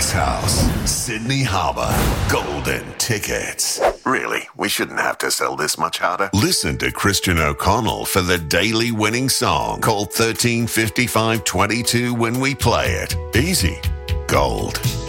Icehouse, Sydney Harbour, golden tickets. Really, we shouldn't have to sell this much harder. Listen to Christian O'Connell for the daily winning song. Call 135522 when we play it. Easy. Gold.